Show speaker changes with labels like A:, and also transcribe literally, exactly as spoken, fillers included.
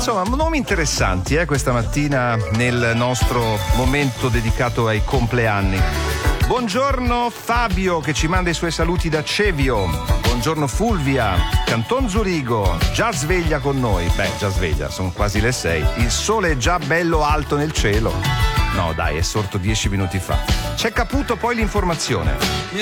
A: Insomma, nomi interessanti eh, questa mattina nel nostro momento dedicato ai compleanni. Buongiorno Fabio che ci manda i suoi saluti da Cevio. Buongiorno Fulvia, Canton Zurigo, già sveglia con noi. Beh, già sveglia, sono quasi le sei. Il sole è già bello alto nel cielo. No dai, è sorto dieci minuti fa. C'è Caputo poi l'informazione.